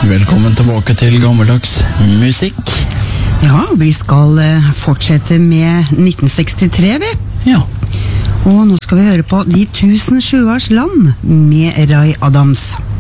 Velkommen tilbake til gammeldags musikk. Ja, vi skal fortsette med 1963, vi. Ja. Og nå skal vi høre på De 1000 sjøers land med Ray Adams.